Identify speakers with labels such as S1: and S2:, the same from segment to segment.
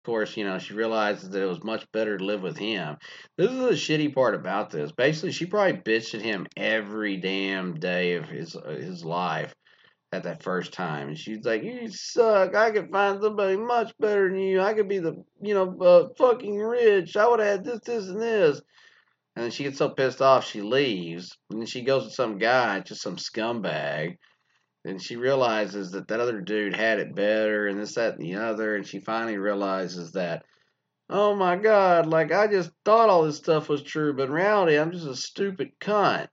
S1: course, she realizes that it was much better to live with him. This is the shitty part about this. Basically, she probably bitched at him every damn day of his life at that first time, and she's like, "You suck. I could find somebody much better than you. I could be the fucking rich. I would have had this, and this." And then she gets so pissed off, she leaves, and then she goes with some guy, just some scumbag. And she realizes that that other dude had it better, and this, that, and the other. And she finally realizes that, oh my God, like I just thought all this stuff was true, but in reality, I'm just a stupid cunt.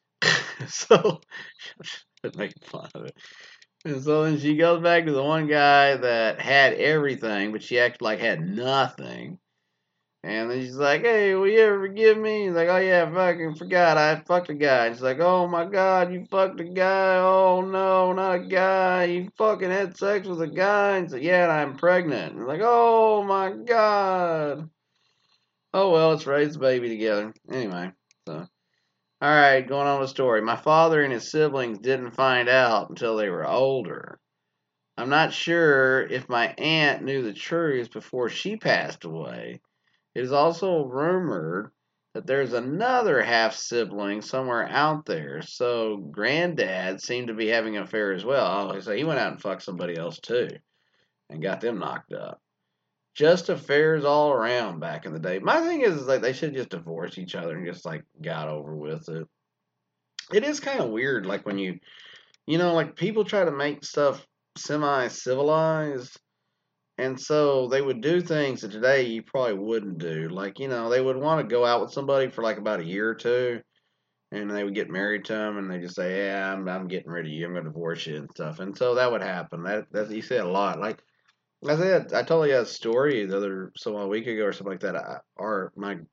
S1: So, making fun of it. And so then she goes back to the one guy that had everything, but she acted like had nothing. And then she's like, "Hey, will you ever forgive me?" He's like, "Oh yeah, I fucking forgot. I fucked a guy." And she's like, "Oh my God, you fucked a guy? Oh no, not a guy. You fucking had sex with a guy?" And he's like, "Yeah, and I'm pregnant." And like, "Oh my God." Oh well, let's raise the baby together. Anyway, so all right, going on with the story. My father and his siblings didn't find out until they were older. I'm not sure if my aunt knew the truth before she passed away. It is also rumored that there's another half sibling somewhere out there. So granddad seemed to be having an affair as well. Oh, so he went out and fucked somebody else too and got them knocked up. Just affairs all around back in the day. My thing is like they should just divorce each other and just like got over with it. It is kind of weird, like when like people try to make stuff semi civilized. And so they would do things that today you probably wouldn't do. Like, they would want to go out with somebody for like about a year or two, and they would get married to them, and they just say, "Yeah, I'm getting rid of you. I'm going to divorce you and stuff." And so that would happen. That you see it a lot. Like I said, I told you a story a week ago or something like that. Or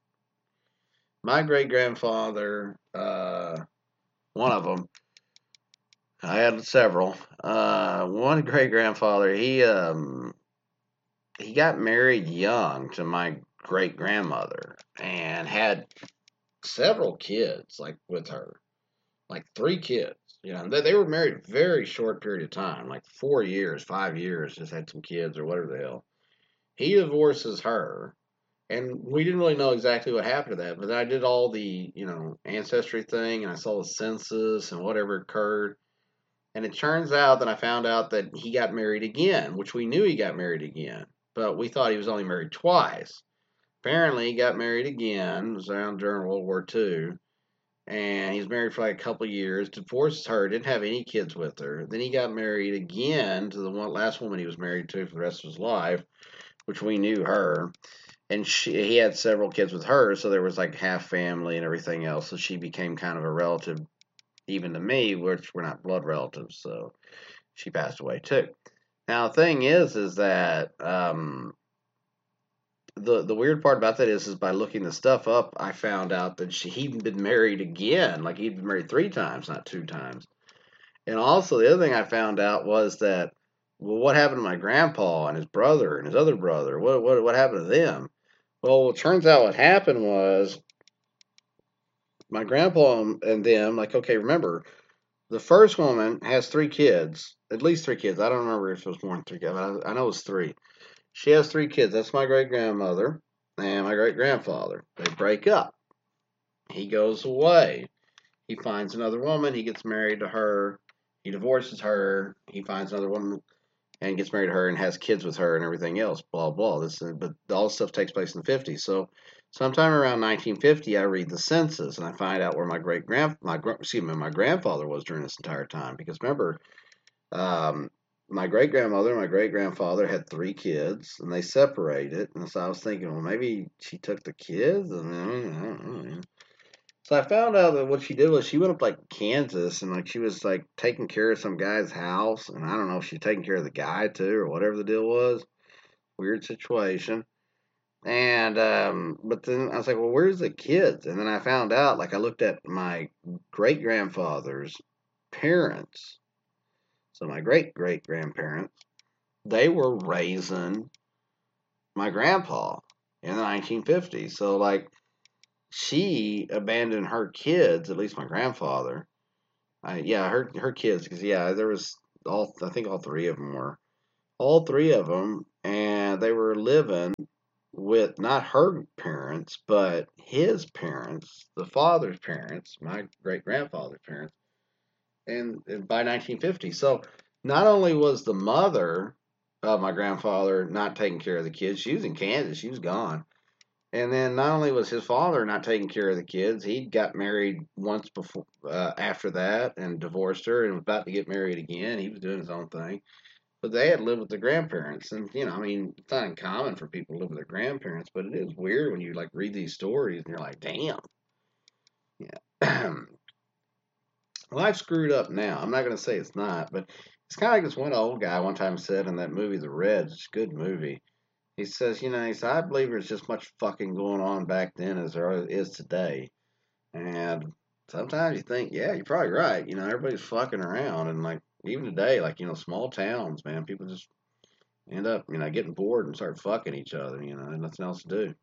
S1: my great grandfather, one of them, I had several. One great grandfather, he got married young to my great grandmother and had several kids like with her, like three kids. They were married a very short period of time, like 4 years, 5 years, just had some kids or whatever the hell. He divorces her, and we didn't really know exactly what happened to that, but then I did all the ancestry thing, and I saw the census and whatever occurred. And it turns out that I found out that he got married again, which we knew he got married again, but we thought he was only married twice. Apparently, he got married again. It was around during World War II. And he's married for like a couple of years, divorced her, didn't have any kids with her. Then he got married again to the last woman he was married to for the rest of his life, which we knew her. And he had several kids with her, so there was like half family and everything else. So she became kind of a relative, even to me, which we're not blood relatives. So she passed away too. Now the thing is that the weird part about that is by looking the stuff up, I found out that he'd been married again. Like he'd been married three times, not two times. And also the other thing I found out was that, well, what happened to my grandpa and his brother and his other brother? What happened to them? Well, it turns out what happened was my grandpa and them, like, okay, remember, the first woman has three kids, at least three kids. I don't remember if it was more than three kids, but I know it was three. She has three kids. That's my great grandmother and my great grandfather. They break up. He goes away. He finds another woman. He gets married to her. He divorces her. He finds another woman and gets married to her and has kids with her and everything else. Blah blah. But all this stuff takes place in the 50s. So sometime around 1950, I read the census and I find out where my grandfather was during this entire time. Because remember, um, my great grandmother and my great grandfather had three kids, and they separated. And so I was thinking, well, maybe she took the kids, and I don't know. So I found out that what she did was she went up like Kansas, and like she was like taking care of some guy's house, and I don't know if she's taking care of the guy too or whatever the deal was. Weird situation. And but then I was like, well, where's the kids? And then I found out, like I looked at my great grandfather's parents. So my great great grandparents, they were raising my grandpa in the 1950s. So like she abandoned her kids, at least my grandfather. Yeah, her kids, because yeah, there was I think all three of them, and they were living with not her parents, but his parents, the father's parents, my great grandfather's parents, and by 1950. So not only was the mother of my grandfather not taking care of the kids, she was in Kansas, she was gone. And then not only was his father not taking care of the kids, he got married once before, after that, and divorced her, and was about to get married again. He was doing his own thing, but they had lived with their grandparents, and I mean, it's not uncommon for people to live with their grandparents, but it is weird when you like read these stories and you're like, damn, yeah. Life's screwed up now. I'm not gonna say it's not, but it's kind of like this one old guy one time said in that movie, The Reds. It's a good movie. He says, he said, I believe there's just much fucking going on back then as there is today. And sometimes you think, yeah, you're probably right. Everybody's fucking around. And like, even today, like, small towns, man, people just end up, getting bored and start fucking each other, and nothing else to do.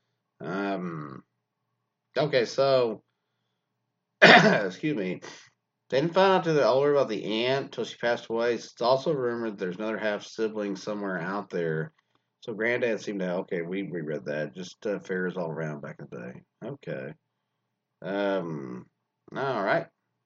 S1: Okay, so, excuse me. They didn't find out till they're older about the aunt until she passed away. It's also rumored there's another half sibling somewhere out there. So granddad seemed to, okay, we reread that. Just fairies all around back in the day. Okay. All right.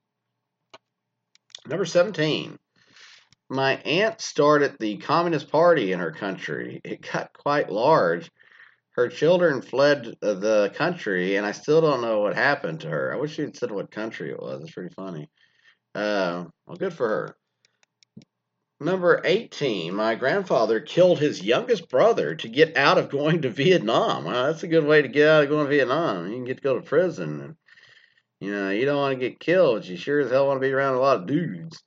S1: Number 17. My aunt started the Communist Party in her country. It got quite large. Her children fled the country, and I still don't know what happened to her. I wish she'd said what country it was. It's pretty funny. Well, good for her. Number 18, my grandfather killed his youngest brother to get out of going to Vietnam. Well, that's a good way to get out of going to Vietnam. You can get to go to prison. And, you don't want to get killed, but you sure as hell want to be around a lot of dudes.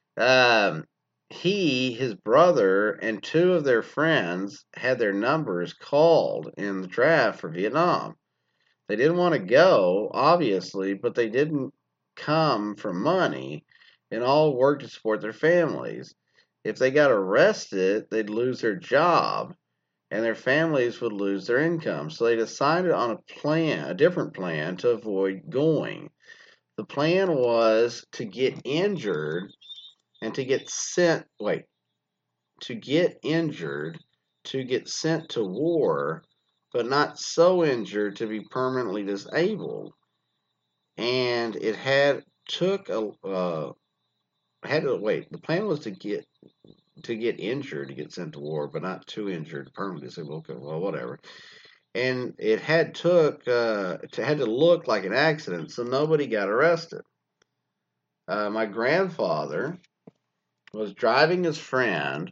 S1: His brother, and two of their friends had their numbers called in the draft for Vietnam. They didn't want to go, obviously, but they didn't come for money and all worked to support their families. If they got arrested, they'd lose their job and their families would lose their income. So they decided on a different plan to avoid going. The plan was to get injured and to get sent, to get injured, to get sent to war, but not so injured to be permanently disabled. And it had took a had to wait. The plan was to get injured, to get sent to war, but not too injured, permanently disabled. Okay, well, whatever. And it had to look like an accident, so nobody got arrested. My grandfather was driving his friend.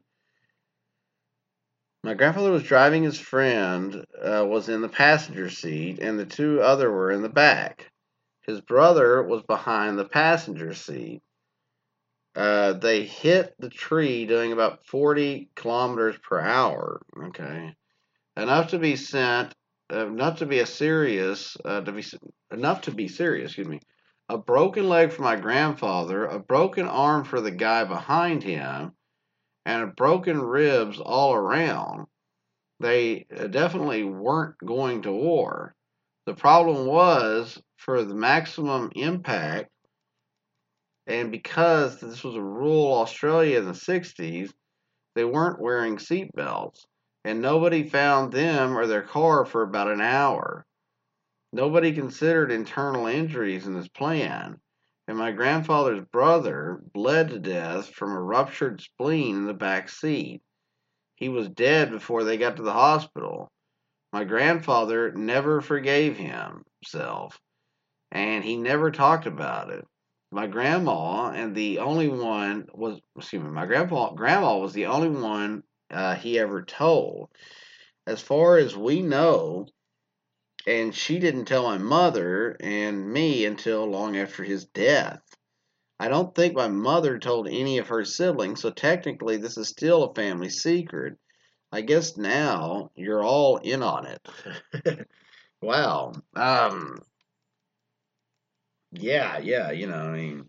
S1: My grandfather was driving his friend, was in the passenger seat, and the two other were in the back. His brother was behind the passenger seat. They hit the tree doing about 40 kilometers per hour. Okay, enough to be sent, not to be a serious, enough to be serious. Excuse me. A broken leg for my grandfather, a broken arm for the guy behind him, and broken ribs all around. They definitely weren't going to war. The problem was for the maximum impact, and because this was a rural Australia in the 60s, they weren't wearing seatbelts, and nobody found them or their car for about an hour. Nobody considered internal injuries in this plan, and my grandfather's brother bled to death from a ruptured spleen in the back seat. He was dead before they got to the hospital. My grandfather never forgave himself, and he never talked about it. My grandma and the only one was, excuse me, my grandma was the only one he ever told. As far as we know, and she didn't tell my mother and me until long after his death. I don't think my mother told any of her siblings, so technically this is still a family secret. I guess now you're all in on it. Wow. Yeah, I mean,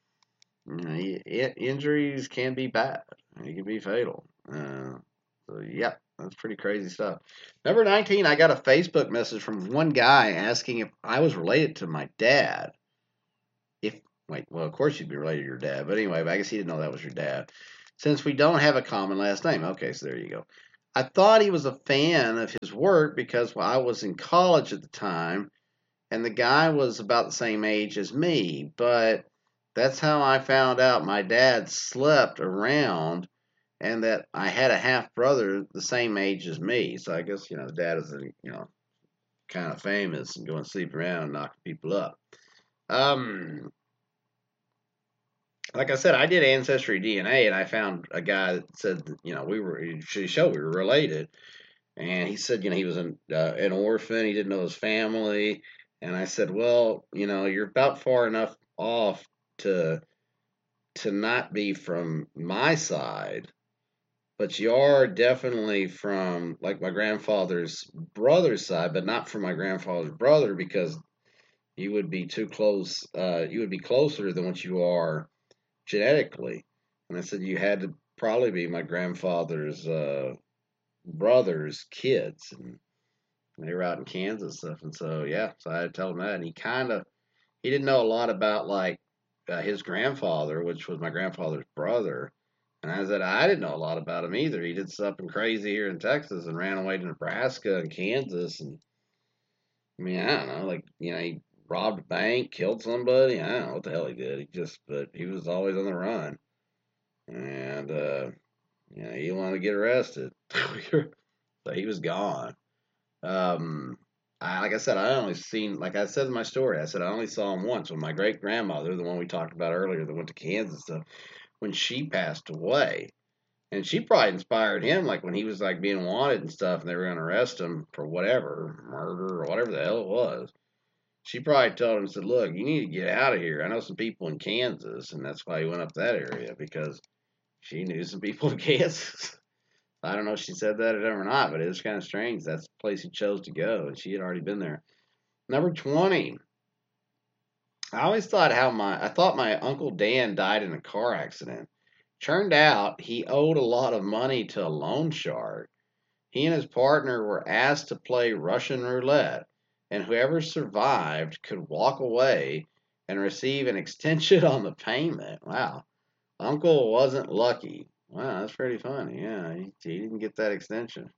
S1: injuries can be bad. It can be fatal. So, yeah, that's pretty crazy stuff. Number 19, I got a Facebook message from one guy asking if I was related to my dad. Well, of course you'd be related to your dad, but anyway, I guess he didn't know that was your dad. Since we don't have a common last name. Okay, so there you go. I thought he was a fan of his work because I was in college at the time, and the guy was about the same age as me. But that's how I found out my dad slept around, and that I had a half brother the same age as me. So I guess the dad is kind of famous and going to sleep around and knocking people up. Um, like I said, I did Ancestry DNA, and I found a guy that said that, he showed we were related. And he said, he was an orphan. He didn't know his family. And I said, well, you're about far enough off to not be from my side, but you are definitely from like my grandfather's brother's side, but not from my grandfather's brother because you would be too close. You would be closer than what you are genetically. And I said you had to probably be my grandfather's brother's kids, and they were out in Kansas and stuff. And so yeah, so I had to tell him that, and he didn't know a lot about like his grandfather, which was my grandfather's brother. And I said I didn't know a lot about him either. He did something crazy here in Texas and ran away to Nebraska and Kansas, and I mean I don't know, like he robbed a bank, killed somebody. I don't know what the hell he did. But he was always on the run, and he wanted to get arrested, so he was gone. Um, like I said, like I said in my story, I said I only saw him once when my great grandmother, the one we talked about earlier that went to Kansas stuff, when she passed away. And she probably inspired him, like when he was like being wanted and stuff, and they were going to arrest him for whatever, murder or whatever the hell it was. She probably told him, said, look, you need to get out of here. I know some people in Kansas, and that's why he went up that area, because she knew some people in Kansas. I don't know if she said that or not, but it was kind of strange. That's the place he chose to go, and she had already been there. Number 20. I always thought I thought my Uncle Dan died in a car accident. Turned out he owed a lot of money to a loan shark. He and his partner were asked to play Russian roulette, and whoever survived could walk away and receive an extension on the payment. Wow. Uncle wasn't lucky. Wow, that's pretty funny. Yeah, he didn't get that extension.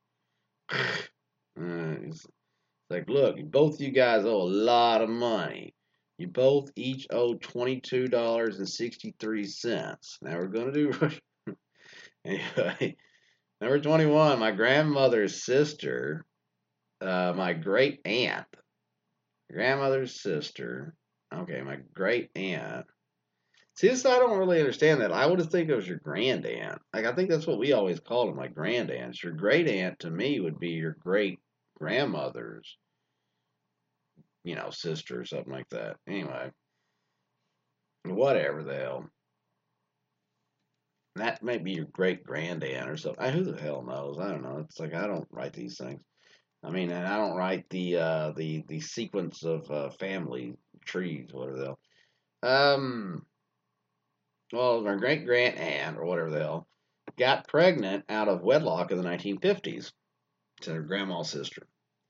S1: It's like, look, both you guys owe a lot of money. You both each owe $22.63. Now we're going to do. Anyway, number 21, my grandmother's sister, my great aunt. Grandmother's sister. Okay, my great aunt. See, this I don't really understand that. I would have think it was your grand aunt. Like I think that's what we always called them, like grand aunts. Your great aunt to me would be your great grandmother's, sister or something like that. Anyway, whatever the hell. That may be your great grand aunt or something. Who the hell knows? I don't know. It's like I don't write these things. I mean, and I don't write the sequence of family trees, whatever the hell. Well, my great grand aunt or whatever the hell got pregnant out of wedlock in the 1950s to her grandma's sister.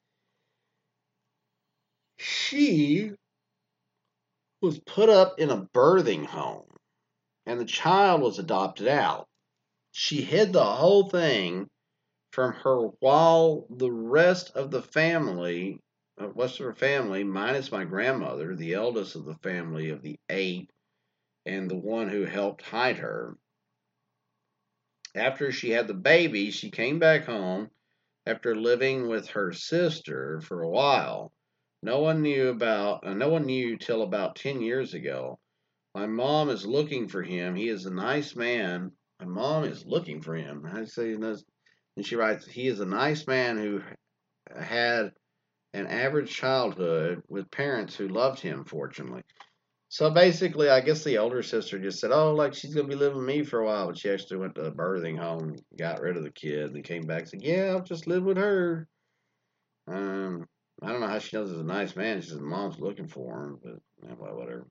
S1: She was put up in a birthing home, and the child was adopted out. She hid the whole thing from her while the rest of the family, minus my grandmother, the eldest of the family of the 8, and the one who helped hide her. After she had the baby, she came back home after living with her sister for a while. No one knew till about 10 years ago. My mom is looking for him. He is a nice man. My mom is looking for him. I say this, and she writes, he is a nice man who had an average childhood with parents who loved him, fortunately. So basically, I guess the older sister just said, oh, like she's going to be living with me for a while. But she actually went to a birthing home, got rid of the kid, and came back and said, yeah, I'll just live with her. I don't know how she knows he's a nice man. She says mom's looking for him, but anyway, whatever.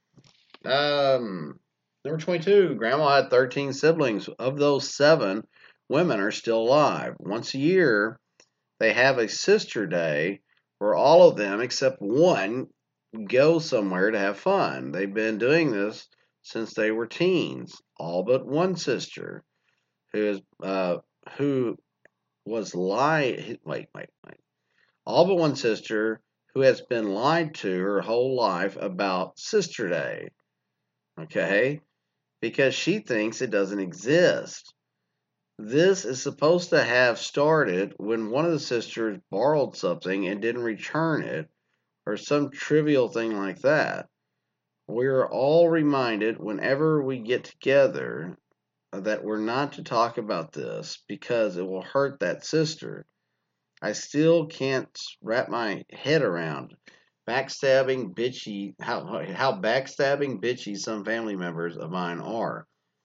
S1: Number 22, Grandma had 13 siblings. Of those, 7 women are still alive. Once a year, they have a sister day where all of them, except one, go somewhere to have fun. They've been doing this since they were teens. All but one sister, who was lied. Wait. All but one sister who has been lied to her whole life about Sister Day. Okay? Because she thinks it doesn't exist. This is supposed to have started when one of the sisters borrowed something and didn't return it, or some trivial thing like that. We're all reminded whenever we get together that we're not to talk about this because it will hurt that sister. I still can't wrap my head around backstabbing bitchy how backstabbing bitchy some family members of mine are.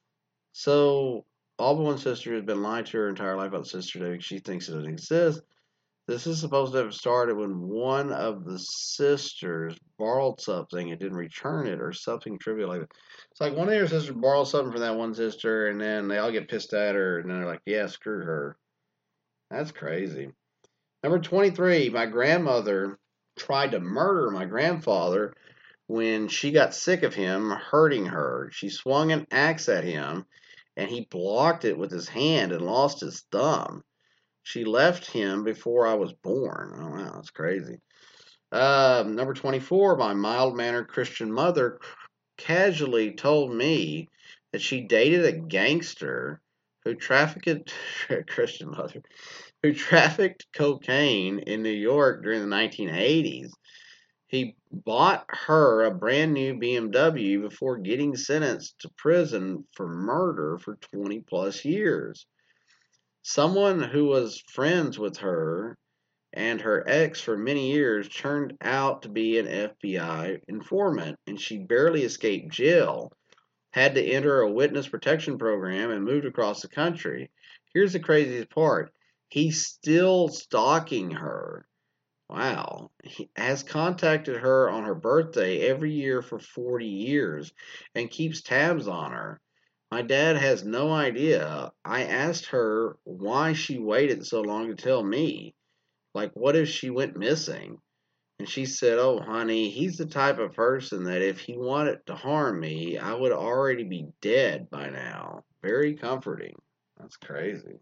S1: So all but one sister has been lied to her entire life about Sister Day. She thinks it doesn't exist. This is supposed to have started when one of the sisters borrowed something and didn't return it or something trivial like that. It's like one of your sisters borrowed something from that one sister and then they all get pissed at her and then they're like, yeah, screw her. That's crazy. Number 23, my grandmother tried to murder my grandfather when she got sick of him hurting her. She swung an axe at him and he blocked it with his hand and lost his thumb. She left him before I was born. Oh, wow, that's crazy. Number 24, my mild mannered Christian mother casually told me that she dated a gangster who trafficked, Christian mother, who trafficked cocaine in New York during the 1980s. He bought her a brand new BMW before getting sentenced to prison for murder for 20 plus years. Someone who was friends with her and her ex for many years turned out to be an FBI informant, and she barely escaped jail, had to enter a witness protection program, and moved across the country. Here's the craziest part: he's still stalking her. Wow. He has contacted her on her birthday every year for 40 years and keeps tabs on her. My dad has no idea. I asked her why she waited so long to tell me. Like, what if she went missing? And she said, oh, honey, he's the type of person that if he wanted to harm me, I would already be dead by now. Very comforting. That's crazy.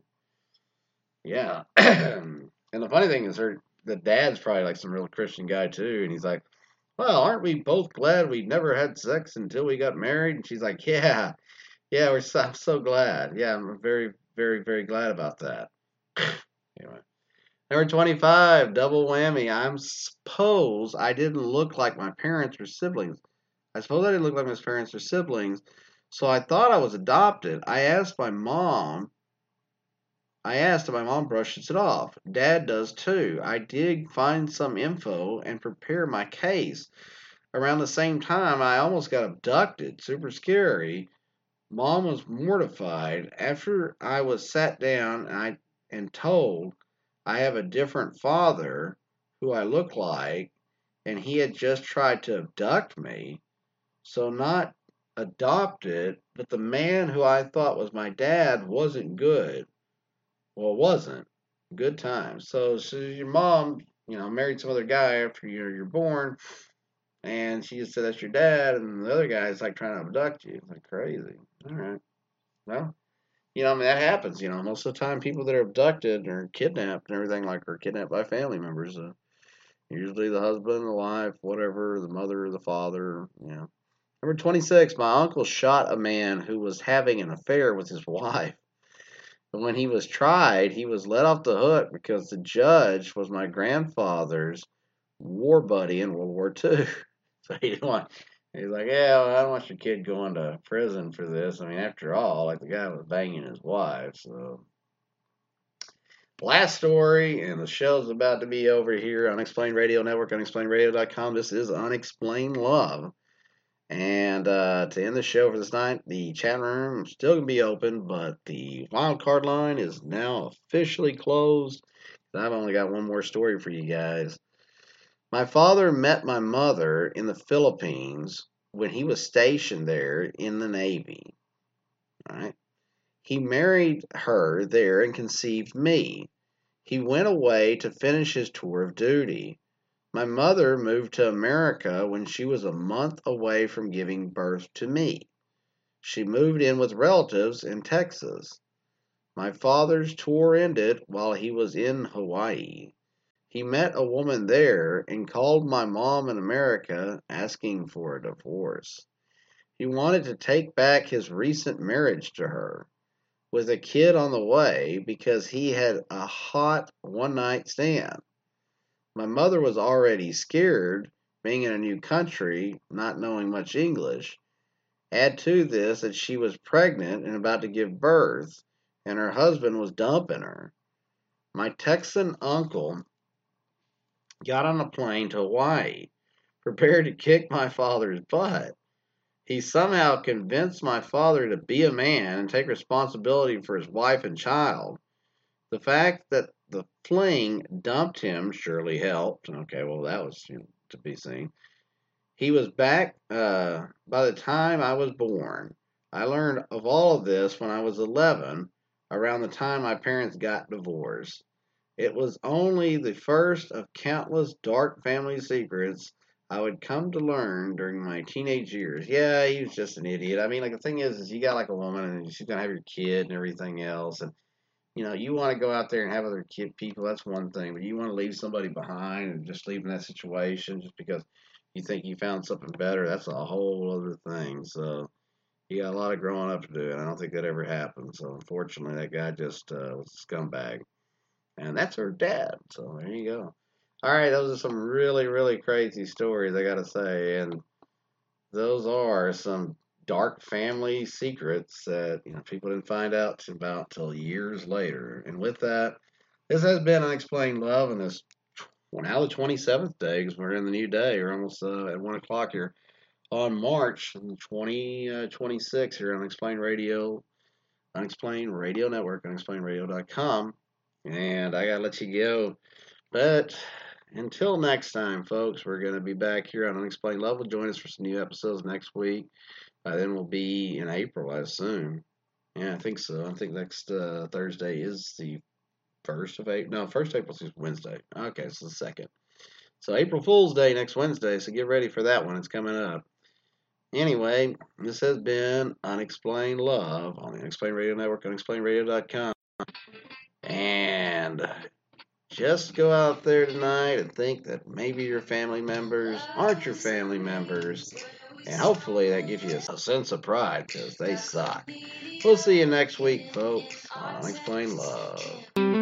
S1: Yeah. And the funny thing is, the dad's probably like some real Christian guy too. And he's like, well, aren't we both glad we never had sex until we got married? And she's like, yeah, I'm so glad. Yeah, I'm very, very, very glad about that. Anyway. Number 25, double whammy. I didn't look like my parents or siblings. I suppose I didn't look like my parents or siblings, so I thought I was adopted. I asked if my mom brushes it off. Dad does too. I did find some info and prepare my case. Around the same time, I almost got abducted. Super scary. Mom was mortified. After I was sat down and told I have a different father who I look like, and he had just tried to abduct me. So, not adopted, but the man who I thought was my dad wasn't good. Well, it wasn't. Good times. So your mom, married some other guy after you're born, and she just said that's your dad, and the other guy's like trying to abduct you. It's like crazy. All right. Well, I mean, that happens. Most of the time, people that are abducted or kidnapped and everything like are kidnapped by family members. Usually the husband, the wife, whatever, the mother, the father. Number 26, my uncle shot a man who was having an affair with his wife. But when he was tried, he was let off the hook because the judge was my grandfather's war buddy in World War II. So he didn't want. He's like, yeah, well, I don't want your kid going to prison for this. I mean, after all, like the guy was banging his wife. So last story, and the show's about to be over here. Unexplained Radio Network, unexplainеdradio.com. This is Unexplained Love. And to end the show for this night, the chat room is still going to be open, but the wild card line is now officially closed. I've only got one more story for you guys. My father met my mother in the Philippines when he was stationed there in the Navy. All right. He married her there and conceived me. He went away to finish his tour of duty. My mother moved to America when she was a month away from giving birth to me. She moved in with relatives in Texas. My father's tour ended while he was in Hawaii. He met a woman there and called my mom in America asking for a divorce. He wanted to take back his recent marriage to her, with a kid on the way, because he had a hot one night stand. My mother was already scared, being in a new country, not knowing much English. Add to this that she was pregnant and about to give birth, and her husband was dumping her. My Texan uncle got on a plane to Hawaii, prepared to kick my father's butt. He somehow convinced my father to be a man and take responsibility for his wife and child. The fact that the fling dumped him surely helped. Okay, well, that was to be seen. He was back by the time I was born. I learned of all of this when I was 11, around the time my parents got divorced. It was only the first of countless dark family secrets I would come to learn during my teenage years. Yeah, he was just an idiot. I mean, like the thing is you got like a woman and she's gonna have your kid and everything else, and you want to go out there and have other kid people. That's one thing, but you want to leave somebody behind and just leave in that situation just because you think you found something better. That's a whole other thing. So he got a lot of growing up to do, and I don't think that ever happened. So unfortunately, that guy just was a scumbag. And that's her dad. So there you go. All right, those are some really, really crazy stories, I got to say. And those are some dark family secrets that people didn't find out about till years later. And with that, this has been Unexplained Love, and this now the 27th day because we're in the new day. We're almost at 1 o'clock here on March 2026 here on Unexplained Radio, Unexplained Radio Network, unexplainеdradio.com. And I gotta let you go. But until next time, folks, we're going to be back here on Unexplained Love. Join us for some new episodes next week. Then we'll be in April, I assume. Yeah, I think so. I think next Thursday is the 1st of April. No, 1st April is Wednesday. Okay, so the 2nd. So April Fool's Day next Wednesday, so get ready for that one. It's coming up. Anyway, this has been Unexplained Love on the Unexplained Radio Network, unexplainedradio.com. And just go out there tonight and think that maybe your family members aren't your family members. And hopefully that gives you a sense of pride because they suck. We'll see you next week, folks, on Unexplained Love.